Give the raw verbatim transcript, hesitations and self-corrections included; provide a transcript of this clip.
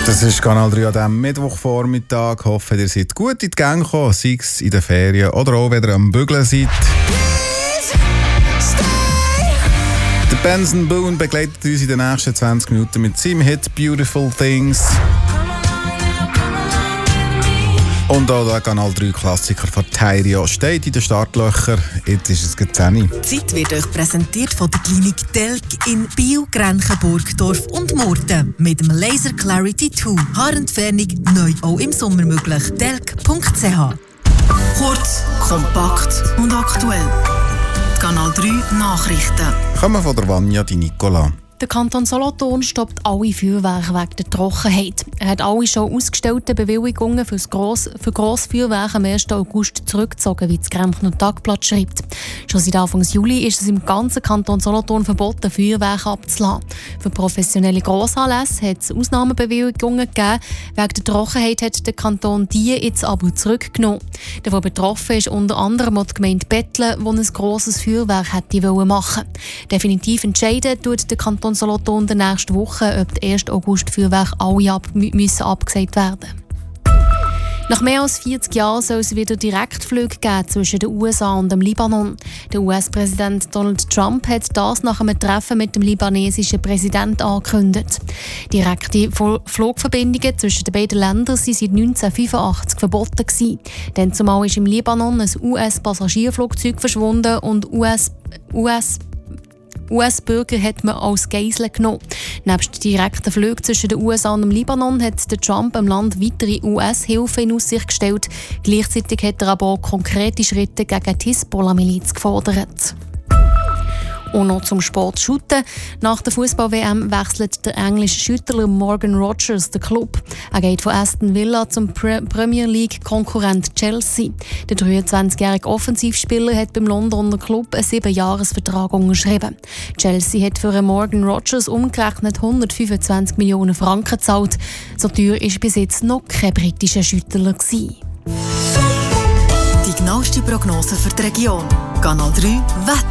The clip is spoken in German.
Das ist Kanal drei an diesem Mittwochvormittag. Hoffe, ihr seid gut in die Gänge gekommen, sei es in den Ferien oder auch, wenn ihr am Bügeln seid. Der Benson Boone begleitet uns in den nächsten zwanzig Minuten mit seinem Hit «Beautiful Things». Und auch der Kanal drei Klassiker von Tyrio steht in den Startlöchern. Jetzt ist es zehn. Die Zeit wird euch präsentiert von der Klinik Telk in Biel, Grenchen, Burgdorf und Murten. Mit dem Laser Clarity zwei. Haarentfernung neu auch im Sommer möglich. telk punkt c h. Kurz, kompakt und aktuell. Die Kanal drei Nachrichten. Kommen von der Vanja Di Nicola. Der Kanton Solothurn stoppt alle Feuerwerke wegen der Trockenheit. Er hat alle schon ausgestellten Bewilligungen für, Gross, für Grossfeuerwerke am ersten August zurückgezogen, wie das Grenchner Tagblatt schreibt. Schon seit Anfang Juli ist es im ganzen Kanton Solothurn verboten, Feuerwerke abzulassen. Für professionelle Grossanlässe hat es Ausnahmebewilligungen gegeben. Wegen der Trockenheit hat der Kanton die jetzt aber zurückgenommen. Davon betroffen ist unter anderem auch die Gemeinde Bettle, die ein grosses Feuerwerk hätte machen wollen. Definitiv entscheiden tut der Kanton Solothurn der nächsten Woche, ob der ersten August Feuerwerke alle ab, müssen abgesagt werden. Nach mehr als vierzig Jahren soll es wieder Direktflüge geben zwischen den U S A und dem Libanon. Der U S-Präsident Donald Trump hat das nach einem Treffen mit dem libanesischen Präsidenten angekündigt. Direkte Flugverbindungen zwischen den beiden Ländern waren seit neunzehnhundertfünfundachtzig verboten gewesen. Denn zumal ist im Libanon ein U S-Passagierflugzeug verschwunden und U S U S U S-Bürger hat man als Geisel genommen. Nebst direkten Flügen zwischen den U S A und dem Libanon hat der Trump im Land weitere U S-Hilfe in Aussicht gestellt. Gleichzeitig hat er aber auch konkrete Schritte gegen die Hisbollah-Miliz gefordert. Und noch zum Sport Shooten. Nach der Fußball-W M wechselt der englische Schüttler Morgan Rogers den Club. Er geht von Aston Villa zum Pre- Premier League-Konkurrent Chelsea. Der dreiundzwanzigjährige Offensivspieler hat beim Londoner Club einen Siebenjahresvertrag unterschrieben. Chelsea hat für Morgan Rogers umgerechnet hundertfünfundzwanzig Millionen Franken gezahlt. So teuer war bis jetzt noch kein britischer Schüttler gewesen. Die genaueste Prognose für die Region. Kanal drei Wetter.